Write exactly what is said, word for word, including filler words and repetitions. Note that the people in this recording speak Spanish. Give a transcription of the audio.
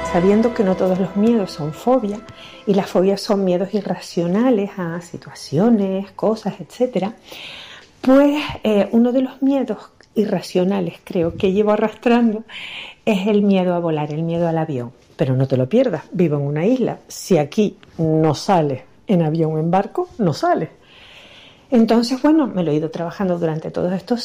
sabiendo que no todos los miedos son fobia y las fobias son miedos irracionales a situaciones, cosas, etcétera, pues eh, uno de los miedos irracionales, creo, que llevo arrastrando es el miedo a volar, el miedo al avión. Pero no te lo pierdas, vivo en una isla. Si aquí no sales en avión o en barco, no sales. Entonces, bueno, me lo he ido trabajando durante todos estos